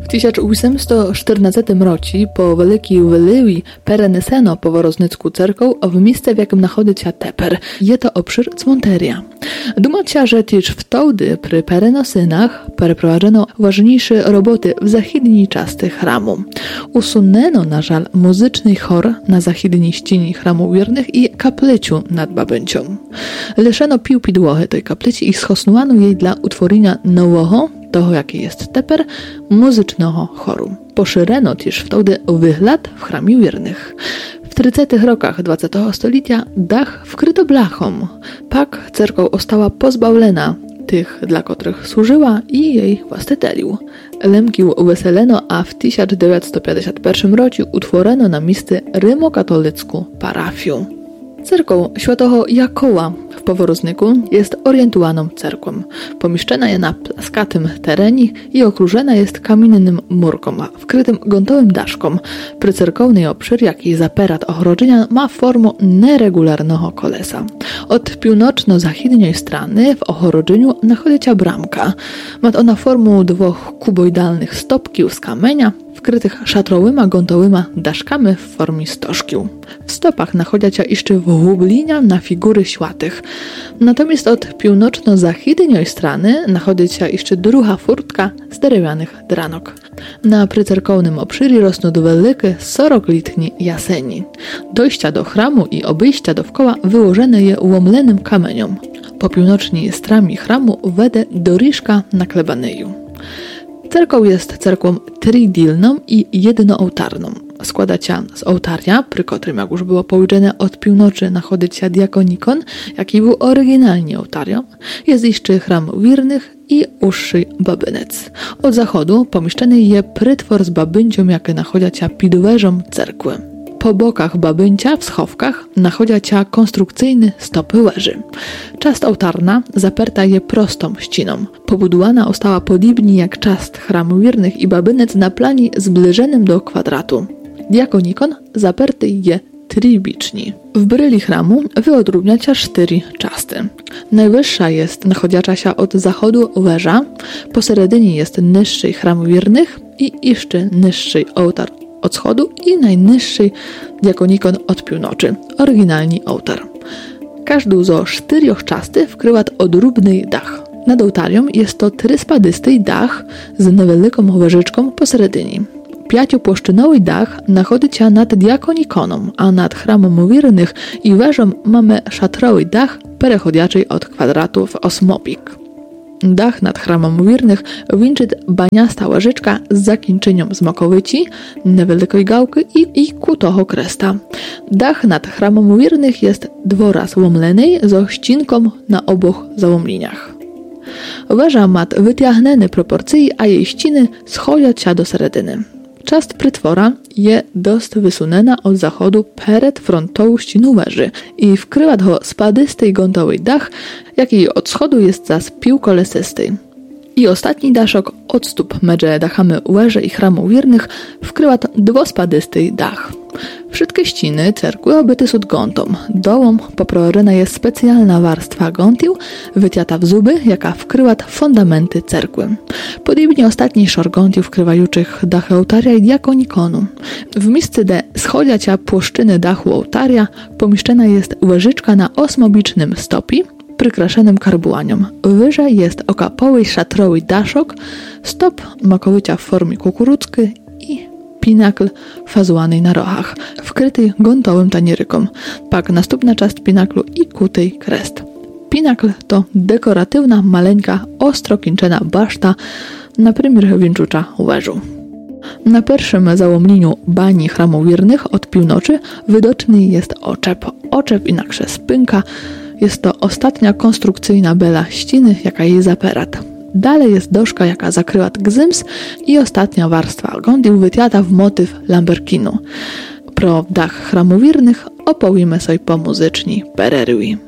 В 1814 році по великій впливі перенесено Поворозницьку церкву в місце, в якому знаходиться тепер. Є то обшир Цмонтерія. Думається, że też wtedy przy perenosynach przeprowadzono ważniejsze roboty w zachodniej części chramu. Usunęto, na żal, muzyczny chór na zachodniej ścianie chramu wiernych i kaplicę nad Babyncią. Leszeno pił podłogę tej kaplicy i schosnowano jej dla utworzenia nowego, toho jakie jest teper, muzycznego choru. Poszerzeno też wtedy wygląd w chramie wiernych. W 30 rokach XX stulecia dach wkryto blachą. Pak cerkow ostała pozbawlena tych, dla których służyła i jej właścicielił. Lemkił uweseleno, a w 1951 roku utworzono na miejsce rymokatolicką parafię. Cerkow Świętego Jakoła w Poworoznyku jest orientowaną cerkвą. Pomieszczona jest na plaskatym terenie i okrużona jest kamiennym murką, wkrytym gontowym daszką. Przycerkowny obszar, jaki zaperat ogrodzenia, ma formę nieregularnego kolesa. Od północno-zachodniej strony w ogrodzeniu znajduje się bramka. Ma ona formę dwóch kuboidalnych stopków z kamienia, wkrytych szatrowyma gontowyma daszkami w formie stożkił. W stopach znajduje się jeszcze wgłublinia na figury świętych. Natomiast od północno-zachodniej strony znajduje się jeszcze druga furtka z drewnianych dranok. Na przycerkownym obszarze rosną wielkie 40-letnie jaseni. Dojścia do chramu i obejścia dookoła wyłożone je łomlenym kamieniom. Po północnej stronie chramu wede doriżka na klebaneju. Cerkow jest cerkвą tridilną i jednoołtarną. Składa się z ołtarza, przy którym, jak już było powiedziane, od północy znajduje się diakonikon, jaki był oryginalnie ołtarzem. Jest jeszcze chram wiernych i uższy babynec. Od zachodu pomieszczony jest prytwór z babyncią, jaki znajduje się pod wieżą cerkwy. Po bokach babyncia w schowkach znajduje się konstrukcyjny stopy wieży. Część ołtarna zaperta je prostą ściną. Pobudowana została podobnie jak część chramu wiernych i babynec na planie zbliżonym do kwadratu. Diakonikon zaperty je tribiczni. W bryli chramu wyodrębnia się 4 części. Najwyższa jest znajdąca się od zachodu wieża, pośredni jest niższy chram wiernych i jeszcze niższy ołtar od schodu i najniższy diakonikon od północy, oryginalny ołtar. Każdy z 4 części wkrywa odrubny dach. Nad ołtarzem jest to tryspadysty dach z niewielką wieżyczką pośredni. 5-płaszczynowy dach znajduje się nad diakonikoną, a nad chramem wiernych i wieżą mamy szatrowy dach przechodzący od kwadratu w osmopik. Dach nad chramem wiernych wieńczy baniasta łyżeczka z zakończeniem smakowyci, niewielkiej gałki i kutego kresta. Dach nad chramem wiernych jest dworaz łomleny z ścinką na obu załomliniach. Wieża ma wyciągnięte proporcje, a jej ściany schodzą się do serediny. Część prytwora jest dość wysunęta od zachodu przed frontową ścianą wieży i wkrywa go spadysty gontowy dach, jaki od schodu jest zaś piłkolesysty. I ostatni daszok odstup między dachami wieży i chramu wiernych wkrywa dwospadysty dach. Wszystkie ściany cerkwy obyte są gontą. Dołom poprowadzona jest specjalna warstwa gontił, wycięta w zuby, jaka wkrywa fundamenty cerkwy. Podobnie ostatni szor gontił wkrywających dachy ołtarza i diakonikonu. W miejscu, gdzie schodzą się płaszczyny dachu ołtarza, pomieszczona jest łyżyczka na osmobicznym stopi, przykraszonym karbułaniom. Wyżej jest okapowy szatrowy daszok, stop makowycia w formie kukurudzki i pinakl fazowany na rochach, wkryty gontowym tanieryką. Pak następna część pinaklu i kuty krest. Pinakl to dekoratywna, maleńka, ostro kończona baszta, na przykład wieńczucza wieżu. Na pierwszym załomleniu bani chramu wiernych od północy widoczny jest oczep. Oczep inaksze spynka. Jest to ostatnia konstrukcyjna bela ściany, jaka jej zaperat. Dalej jest doszka, jaka zakrywa gzyms i ostatnia warstwa gontił wycięta w motyw lamberkinu. Pro dach chramu wiernych opowiemy sobie po muzyczni pererwi.